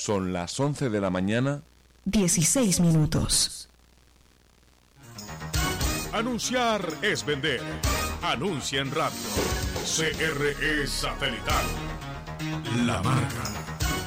Son las 11 de la mañana. 16 minutos. Anunciar es vender. Anuncia en radio. CRE Satelital. La marca.